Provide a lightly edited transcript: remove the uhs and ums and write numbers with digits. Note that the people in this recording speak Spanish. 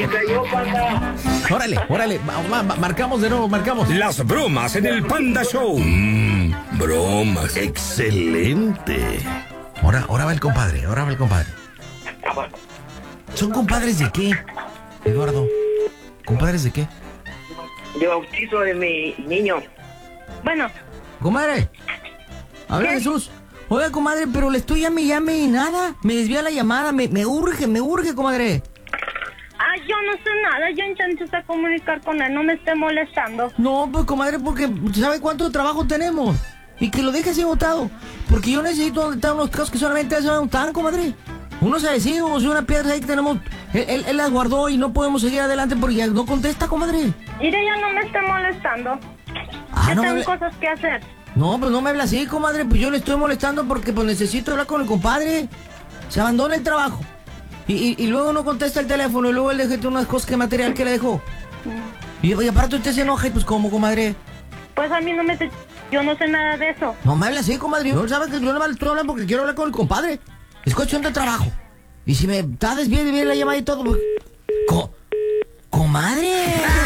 aquí estoy yo, panda. Órale, marcamos de nuevo, marcamos. Las bromas en el Panda Show. Bromas. Excelente. Ahora va el compadre. ¿Son compadres de qué, Eduardo? ¿Compadres de qué? De bautizo de mi niño. Bueno, Comadre, habla ¿qué? Jesús. Oiga, comadre, pero le estoy llame y nada. Me desvía la llamada, me urge, comadre. yo no sé nada. Yo intenté comunicar con él. No me esté molestando. No, pues, comadre, porque ¿sabe cuánto trabajo tenemos? Y que lo deje así botado. Porque yo necesito donde están unos casos que solamente se van a untar, comadre. Unos adhesivos y una piedra ahí que tenemos. Él las guardó y no podemos seguir adelante porque ya no contesta, comadre. Mire, ya no me esté molestando. Yo no tengo me... cosas que hacer. No, pues no me habla así, comadre. Pues yo le estoy molestando porque pues necesito hablar con el compadre. Se abandona el trabajo. Y luego no contesta el teléfono. Y luego él deja unas cosas que material que le dejó. Y aparte usted se enoja y pues ¿cómo, comadre? Pues a mí no me... Yo no sé nada de eso. No me habla así, comadre. Yo sabe que yo no me estoy hablando porque quiero hablar con el compadre. Es cuestión de trabajo. Y si me está desviando la llamada y todo, pues... ¡Comadre!